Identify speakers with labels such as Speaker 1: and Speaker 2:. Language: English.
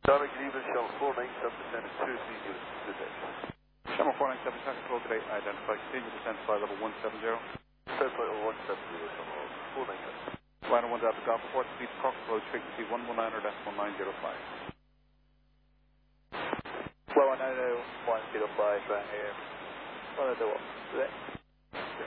Speaker 1: Direct Lever, Shell 497 and 2 units to the
Speaker 2: Shell 497, traffic control today, identify, continue descent flight level 170.
Speaker 1: Flight level 170, Shell 497.
Speaker 2: Liner 1 Delta Golf, report speed, cross approach frequency 119.905.
Speaker 1: Well, 190.105 right here. 191.